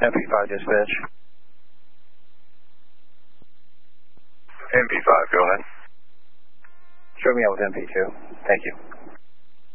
MP5 dispatch. MP5, go ahead. Show me out with MP2. Thank you.